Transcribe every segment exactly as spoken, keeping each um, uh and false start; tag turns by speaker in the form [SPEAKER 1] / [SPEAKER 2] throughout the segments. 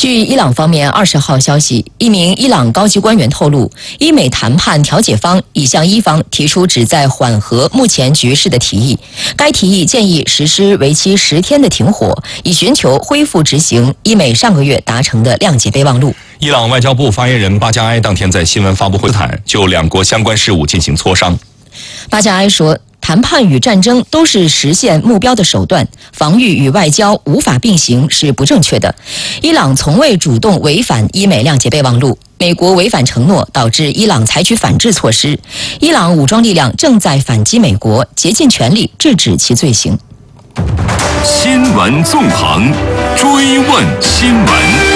[SPEAKER 1] 据伊朗方面二十号消息，一名伊朗高级官员透露，伊美谈判调解方已向伊方提出旨在缓和目前局势的提议。该提议建议实施为期十天的停火，以寻求恢复执行伊美上个月达成的谅解备忘录。
[SPEAKER 2] 伊朗外交部发言人巴加埃当天在新闻发布会谈，就两国相关事务进行磋商。
[SPEAKER 1] 巴加埃说，谈判与战争都是实现目标的手段，防御与外交无法并行是不正确的。伊朗从未主动违反伊美谅解备忘录，美国违反承诺，导致伊朗采取反制措施。伊朗武装力量正在反击美国，竭尽全力制止其罪行。
[SPEAKER 3] 新闻纵横，追问新闻。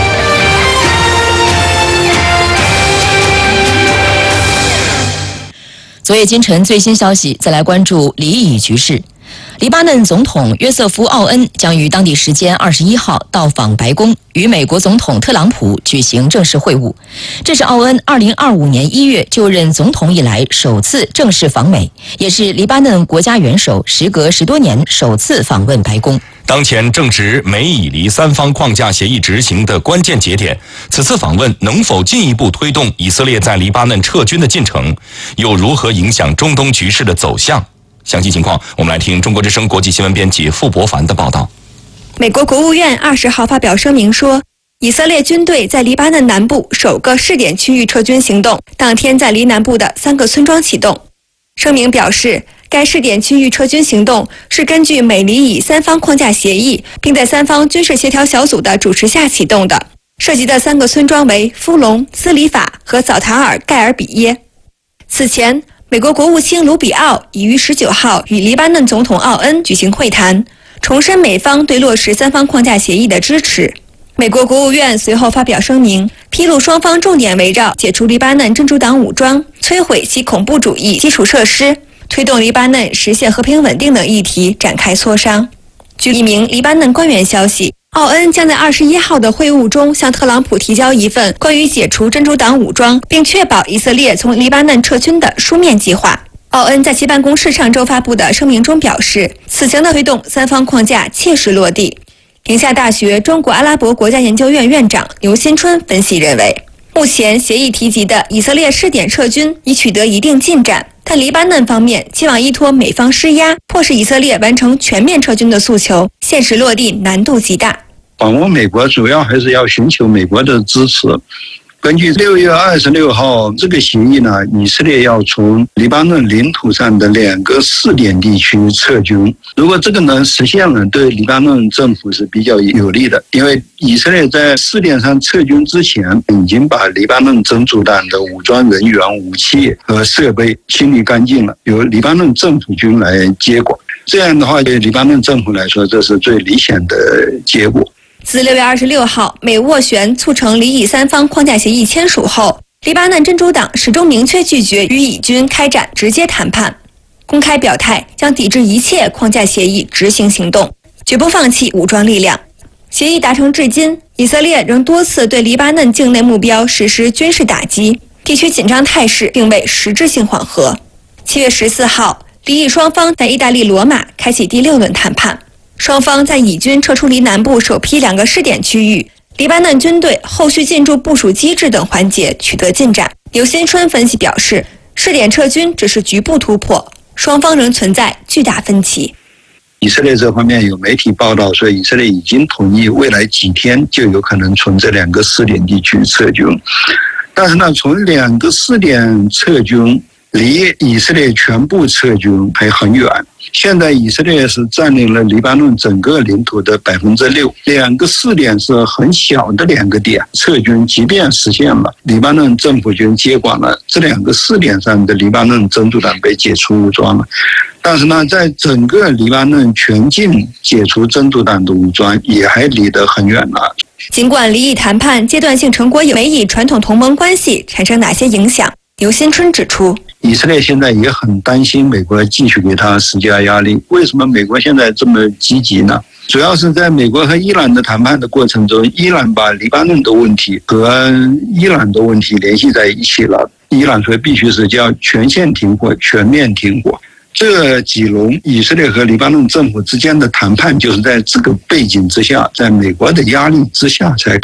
[SPEAKER 1] 昨夜今晨最新消息，再来关注黎以局势。黎巴嫩总统约瑟夫·奥恩将于当地时间二十一号到访白宫，与美国总统特朗普举行正式会晤。这是奥恩二零二五年一月就任总统以来首次正式访美，也是黎巴嫩国家元首时隔十多年首次访问白宫。
[SPEAKER 2] 当前正值美以黎三方框架协议执行的关键节点，此次访问能否进一步推动以色列在黎巴嫩撤军的进程，又如何影响中东局势的走向？详细情况，我们来听中国之声国际新闻编辑傅博凡的报道。
[SPEAKER 4] 美国国务院二十号发表声明说，以色列军队在黎巴嫩南部首个试点区域撤军行动当天在黎南部的三个村庄启动。声明表示，该试点区域撤军行动是根据美黎以三方框架协议，并在三方军事协调小组的主持下启动的。涉及的三个村庄为夫隆、斯里法和早塔尔盖尔比耶。此前，美国国务卿卢比奥已于十九号与黎巴嫩总统奥恩举行会谈，重申美方对落实三方框架协议的支持。美国国务院随后发表声明，披露双方重点围绕解除黎巴嫩真主党武装、摧毁其恐怖主义基础设施、推动黎巴嫩实现和平稳定等议题展开磋商。据一名黎巴嫩官员消息，奥恩将在二十一号的会晤中向特朗普提交一份关于解除真主党武装并确保以色列从黎巴嫩撤军的书面计划。奥恩在其办公室上周发布的声明中表示，此行的推动三方框架切实落地。宁夏大学中国阿拉伯国家研究院院长刘新春分析认为，目前协议提及的以色列试点撤军已取得一定进展，但黎巴嫩方面期望依托美方施压，迫使以色列完成全面撤军的诉求，现实落地难度极大。
[SPEAKER 5] 访问美国主要还是要寻求美国的支持。根据六月二十六号这个协议呢，以色列要从黎巴嫩领土上的两个试点地区撤军。如果这个能实现了，对黎巴嫩政府是比较有利的，因为以色列在试点上撤军之前，已经把黎巴嫩真主党的武装人员、武器和设备清理干净了，由黎巴嫩政府军来接管。这样的话，对黎巴嫩政府来说，这是最理想的结果。
[SPEAKER 4] 自六月二十六号美斡旋促成黎以三方框架协议签署后，黎巴嫩真主党始终明确拒绝与以军开展直接谈判，公开表态将抵制一切框架协议执行行动，绝不放弃武装力量。协议达成至今，以色列仍多次对黎巴嫩境内目标实施军事打击，地区紧张态势并未实质性缓和。七月十四号，黎以双方在意大利罗马开启第六轮谈判。双方在以军撤出黎南部首批两个试点区域、黎巴嫩军队后续进驻部署机制等环节取得进展。刘新春分析表示，试点撤军只是局部突破，双方仍存在巨大分歧。
[SPEAKER 5] 以色列这方面有媒体报道说，以色列已经同意未来几天就有可能从这两个试点地区撤军，但是呢，从两个试点撤军离以色列全部撤军还很远。现在以色列是占领了黎巴嫩整个领土的百分之六，两个试点是很小的两个点，撤军即便实现了，黎巴嫩政府军接管了这两个试点上的黎巴嫩真主党被解除武装了，但是呢，在整个黎巴嫩全境解除真主党的武装也还离得很远了。
[SPEAKER 4] 尽管黎以谈判阶段性成果有美以传统同盟关系产生哪些影响，刘新春指出，
[SPEAKER 5] 以色列现在也很担心美国继续给他施加压力。为什么美国现在这么积极呢？主要是在美国和伊朗的谈判的过程中，伊朗把黎巴嫩的问题和伊朗的问题联系在一起了。伊朗说必须是叫全线停火、全面停火。这几轮以色列和黎巴嫩政府之间的谈判，就是在这个背景之下，在美国的压力之下才